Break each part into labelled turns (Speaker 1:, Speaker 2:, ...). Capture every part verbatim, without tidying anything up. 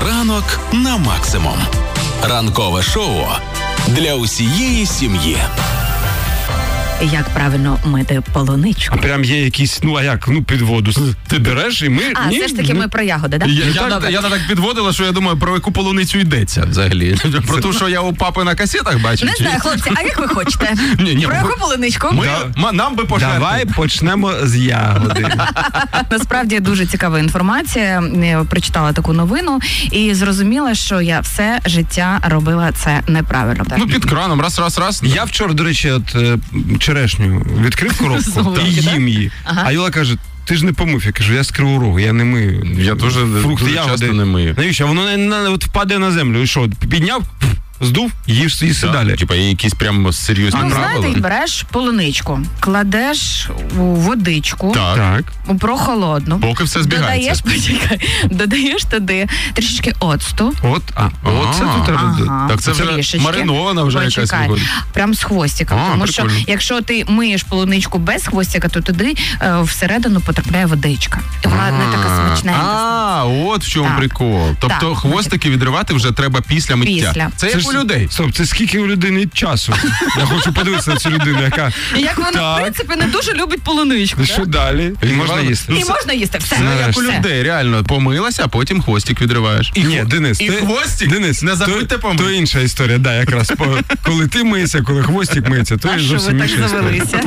Speaker 1: Ранок на максимум. Ранкове шоу для усієї сім'ї.
Speaker 2: Як правильно мити полуничку?
Speaker 3: А прям є якісь, ну а як, ну під воду ти береш і ми...
Speaker 2: А,
Speaker 3: ні,
Speaker 2: все ж таки
Speaker 3: ну...
Speaker 2: ми про ягоди, так?
Speaker 4: Я, я, я так підводила, що я думаю, про яку полуницю йдеться взагалі. Про те, що я у папи на касетах бачив.
Speaker 2: Не
Speaker 4: чи...
Speaker 2: знаю, хлопці, а як ви хочете?
Speaker 4: Ні, ні,
Speaker 2: про
Speaker 4: ми...
Speaker 2: яку полуничку?
Speaker 4: Ми... Ми... Нам би пожарти.
Speaker 3: Давай почнемо з ягоди.
Speaker 2: Насправді дуже цікава інформація. Я прочитала таку новину і зрозуміла, що я все життя робила це неправильно. Так?
Speaker 4: Ну, під краном, раз, раз, раз.
Speaker 3: Я вчора, до речі, от е, черешню відкрив коробку і їм її. Ага. А Юла каже, ти ж не помив. Я кажу, я з Кривого Рогу, я не мию.
Speaker 4: Я дуже,
Speaker 3: фрукти,
Speaker 4: дуже
Speaker 3: ягоди.
Speaker 4: часто не мию.
Speaker 3: Навіщо? Воно не, не, от впаде на землю. І що, підняв, здув, їж їси далі.
Speaker 4: Типа є якісь прям серйозні
Speaker 2: ну,
Speaker 4: правила?
Speaker 2: знаєте, береш полуничку, кладеш у водичку,
Speaker 4: так.
Speaker 3: Так.
Speaker 2: у прохолодну.
Speaker 4: Поки все збігається.
Speaker 2: Додаєш, почекай, додаєш туди трішечки оцту.
Speaker 3: От, а, оце тут треба.
Speaker 2: Ага.
Speaker 4: Так це вже
Speaker 2: Трішечки.
Speaker 4: маринована вже
Speaker 2: Почекай.
Speaker 4: якась виходить.
Speaker 2: Прям з хвостиком.
Speaker 4: А,
Speaker 2: тому
Speaker 4: прикольно.
Speaker 2: що якщо ти миєш полуничку без хвостика, то туди е, всередину потрапляє водичка. І вона не така смачненька.
Speaker 4: А, от в чому
Speaker 2: Так.
Speaker 4: прикол. Тобто
Speaker 2: Так.
Speaker 4: хвостики відривати вже треба після миття.
Speaker 2: Після.
Speaker 4: Це
Speaker 3: Це
Speaker 4: як
Speaker 3: ж-
Speaker 4: у людей.
Speaker 3: Стоп, це скільки у людини часу? Я хочу подивитися на цю людину, яка...
Speaker 2: І як вона,
Speaker 3: Так.
Speaker 2: в принципі, не дуже любить полуничку.
Speaker 3: Ну
Speaker 2: так?
Speaker 3: що далі? І можна їсти.
Speaker 2: І можна їсти все.
Speaker 4: Це як у
Speaker 2: Все.
Speaker 4: людей, реально. Помилася, а потім хвостик відриваєш. І
Speaker 3: Ні,
Speaker 4: хво-
Speaker 3: Денис,
Speaker 4: і
Speaker 3: ти-
Speaker 4: хвостик?
Speaker 3: Денис,
Speaker 4: не забудьте
Speaker 3: то,
Speaker 4: помити.
Speaker 3: то інша історія, да, якраз. По, коли ти миєшся, коли хвостик миється, то
Speaker 2: А
Speaker 3: і
Speaker 2: що ви
Speaker 3: зовсім
Speaker 2: так
Speaker 3: інша історія.
Speaker 2: завелися?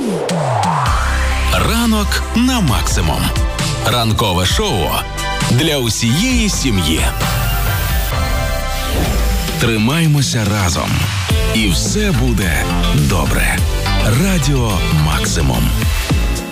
Speaker 1: Ранок на максимум. Ранкове шоу для усієї сім'ї. Тримаймося разом. І все буде добре. Радіо Максимум.